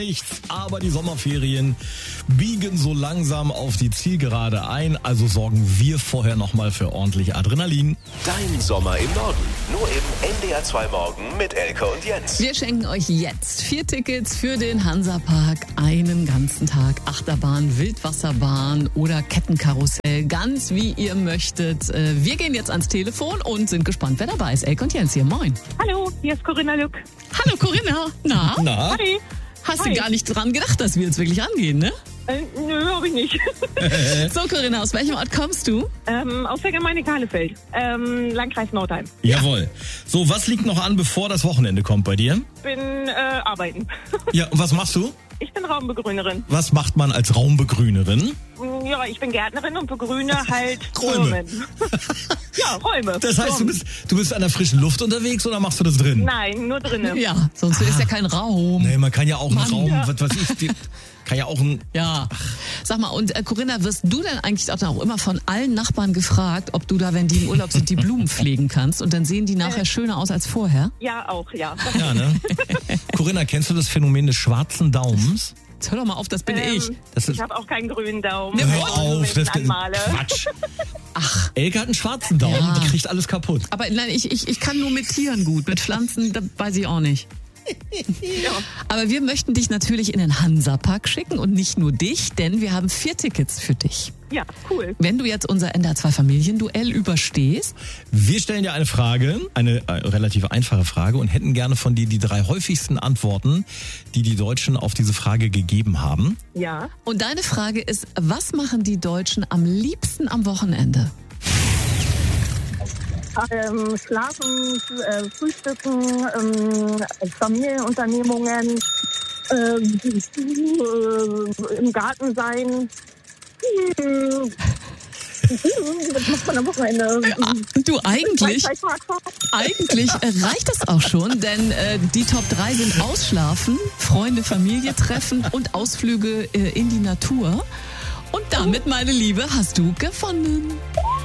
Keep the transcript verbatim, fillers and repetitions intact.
Nichts, aber die Sommerferien biegen so langsam auf die Zielgerade ein, also sorgen wir vorher nochmal für ordentlich Adrenalin. Dein Sommer im Norden, nur im N D R zwei Morgen mit Elke und Jens. Wir schenken euch jetzt vier Tickets für den Hansapark, einen ganzen Tag Achterbahn, Wildwasserbahn oder Kettenkarussell, ganz wie ihr möchtet. Wir gehen jetzt ans Telefon und sind gespannt, wer dabei ist. Elke und Jens hier, moin. Hallo, hier ist Corinna Lück. Hallo Corinna, na? Na? Hi. Hast Hi. du gar nicht dran gedacht, dass wir jetzt wirklich angehen, ne? Äh, nö, hab ich nicht. So Corinna, aus welchem Ort kommst du? ähm, aus der Gemeinde Kahlefeld, ähm, Landkreis Nordheim. Jawohl. So, was liegt noch an, bevor das Wochenende kommt bei dir? Bin äh, arbeiten. Ja, und was machst du? Ich bin Raumbegrünerin. Was macht man als Raumbegrünerin? Ja, ich bin Gärtnerin und begrüne halt Räume. Räume. Ja, Räume. Das heißt, du Räume. bist, du bist an der frischen Luft unterwegs oder machst du das drin? Nein, nur drinnen. Ja, sonst ist ja kein Raum. Nee, man kann ja auch einen Mann, Raum, ja. was weiß ich, die, kann ja auch ein... Ja. Sag mal, und äh, Corinna, wirst du denn eigentlich auch, auch immer von allen Nachbarn gefragt, ob du da, wenn die im Urlaub sind, die Blumen pflegen kannst und dann sehen die nachher schöner aus als vorher? Ja, auch, ja. Ja, ne? Corinna, kennst du das Phänomen des schwarzen Daumens? Jetzt hör doch mal auf, das bin Ähm, ich. Das ist, Ich habe auch keinen grünen Daumen. Ne, hör auf, wenn das ich anmale. Quatsch. Ach, Elke hat einen schwarzen Daumen, Ja. die kriegt alles kaputt. Aber nein, ich, ich, ich kann nur mit Tieren gut, mit Pflanzen, da weiß ich auch nicht. Ja. Aber wir möchten dich natürlich in den Hansapark schicken und nicht nur dich, denn wir haben vier Tickets für dich. Ja, cool. Wenn du jetzt unser N D R zwei Familienduell überstehst, Wir stellen dir eine Frage, eine äh, relativ einfache Frage und hätten gerne von dir die drei häufigsten Antworten, die die Deutschen auf diese Frage gegeben haben. Ja. und deine Frage ist, was machen die Deutschen am liebsten am Wochenende? Ähm, schlafen, äh, frühstücken, ähm, Familienunternehmungen, ähm, äh, im Garten sein. Hm. Was macht man am Wochenende? Du, eigentlich, Freizeitpark. eigentlich äh, reicht das auch schon, denn äh, die Top drei sind Ausschlafen, Freunde, Familie treffen und Ausflüge äh, in die Natur. Und damit, meine Liebe, hast du gewonnen.